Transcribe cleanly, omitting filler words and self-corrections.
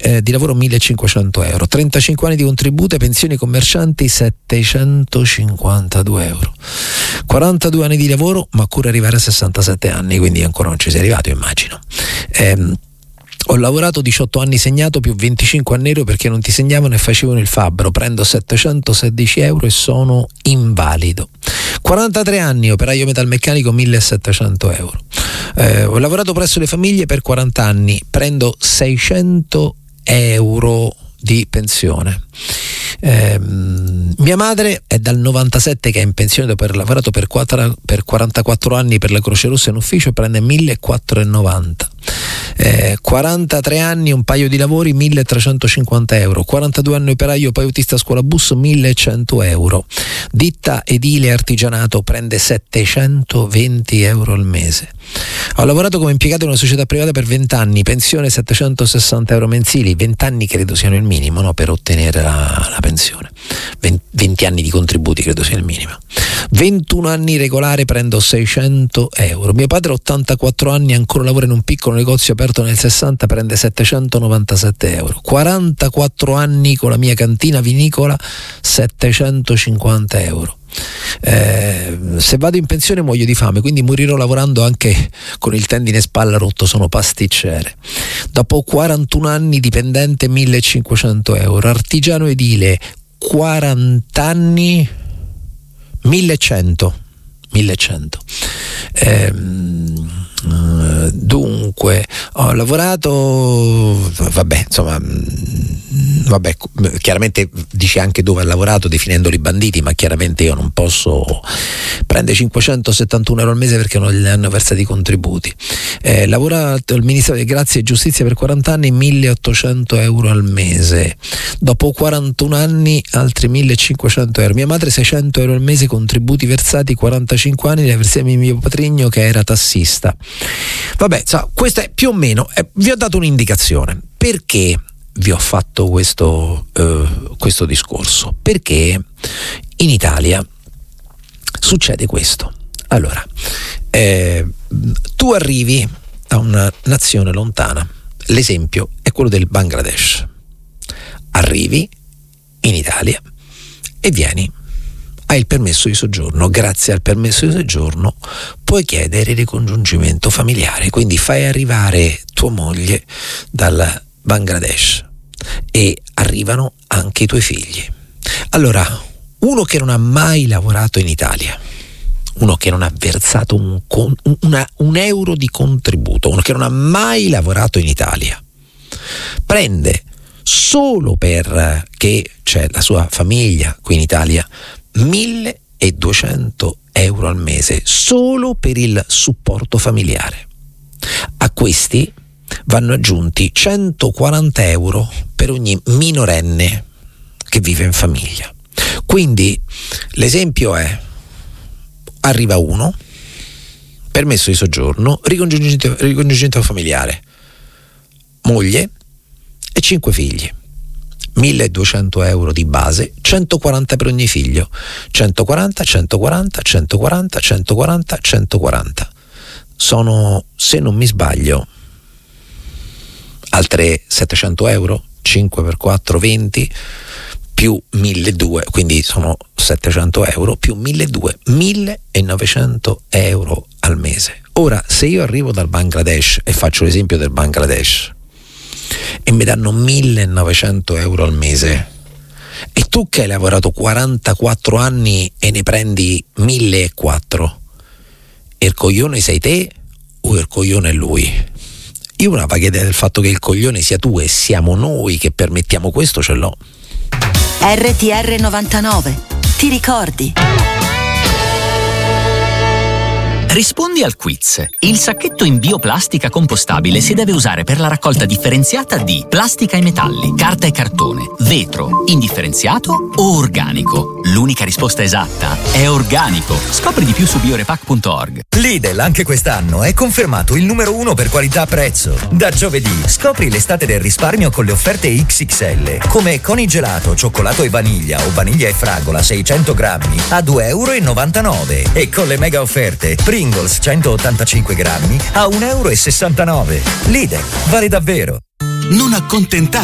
di lavoro 1.500 euro, 35 anni di contributi, pensioni commercianti 752 euro, 42 anni di lavoro, ma occorre arrivare a 67 anni, quindi ancora non ci sei arrivato, immagino. Ho lavorato 18 anni segnato più 25 a nero perché non ti segnavano e facevano il fabbro, prendo 716 euro e sono invalido. 43 anni, operaio metalmeccanico, 1.700 euro. Ho lavorato presso le famiglie per 40 anni, prendo 600 euro di pensione. Mia madre è dal 97 che è in pensione dopo aver lavorato per 44 anni per la Croce Rossa in ufficio e prende 1.490. 43 anni, un paio di lavori, 1.350 euro. 42 anni, operaio paiutista scuola bus, 1.100 euro. Ditta edile artigianato, prende 720 euro al mese. Ho lavorato come impiegato in una società privata per 20 anni, pensione 760 euro mensili. 20 anni credo siano il minimo, no, per ottenere la pensione. 20 anni di contributi credo sia il minimo. 21 anni regolare, prendo 600 euro. Mio padre 84 anni, ancora lavora in un piccolo negozio aperto nel 60, prende 797 euro. 44 anni con la mia cantina vinicola, 750 euro. Se vado in pensione muoio di fame, quindi morirò lavorando anche con il tendine spalla rotto, sono pasticcere. Dopo 41 anni dipendente, 1.500 euro. Artigiano edile, 40 anni, 1.100. Dunque ho lavorato, chiaramente dice anche dove ha lavorato definendoli banditi, ma chiaramente io non posso. Prende 571 euro al mese perché non gli hanno versati i contributi. Lavorato al Ministero di Grazia e Giustizia per 40 anni, 1.800 euro al mese. Dopo 41 anni altri 1.500 euro. Mia madre 600 euro al mese, contributi versati, 45 anni, la versione di mio patrigno che era tassista. Questo è più o meno, vi ho dato un'indicazione. Perché vi ho fatto questo discorso? Perché in Italia succede questo. Allora, tu arrivi da una nazione lontana, l'esempio è quello del Bangladesh. Arrivi in Italia e hai il permesso di soggiorno. Grazie al permesso di soggiorno puoi chiedere il ricongiungimento familiare, quindi fai arrivare tua moglie dal Bangladesh e arrivano anche i tuoi figli. Allora, uno che non ha mai lavorato in Italia, uno che non ha versato un euro di contributo, uno che non ha mai lavorato in Italia, prende solo perché c'è la sua famiglia qui in Italia 1.200 euro al mese solo per il supporto familiare. A questi vanno aggiunti 140 euro per ogni minorenne che vive in famiglia. Quindi l'esempio è: arriva uno, permesso di soggiorno, ricongiungimento familiare, moglie e 5 figli. 1.200 euro di base, 140 per ogni figlio, 140, 140, 140, 140, 140. Sono, se non mi sbaglio, altre 700 euro, 5 per 4, 20, più 1.200, quindi sono 700 euro, più 1.200, 1.900 euro al mese. Ora, se io arrivo dal Bangladesh, e faccio l'esempio del Bangladesh, e mi danno 1.900 euro al mese, e tu che hai lavorato 44 anni e ne prendi 1.400, il coglione sei te o il coglione è lui? Io una vaga idea del fatto che il coglione sia tu e siamo noi che permettiamo questo ce l'ho. RTR 99, ti ricordi? Rispondi al quiz. Il sacchetto in bioplastica compostabile si deve usare per la raccolta differenziata di plastica e metalli, carta e cartone, vetro, indifferenziato o organico. L'unica risposta esatta è organico. Scopri di più su biorepack.org. Lidl anche quest'anno è confermato il numero 1 per qualità-prezzo. Da giovedì scopri l'estate del risparmio con le offerte XXL, come Conigelato, cioccolato e vaniglia o vaniglia e fragola 600 grammi a €2,99 e con le mega offerte Pringles 185 grammi a €1,69. Lidl, vale davvero. Non accontentarti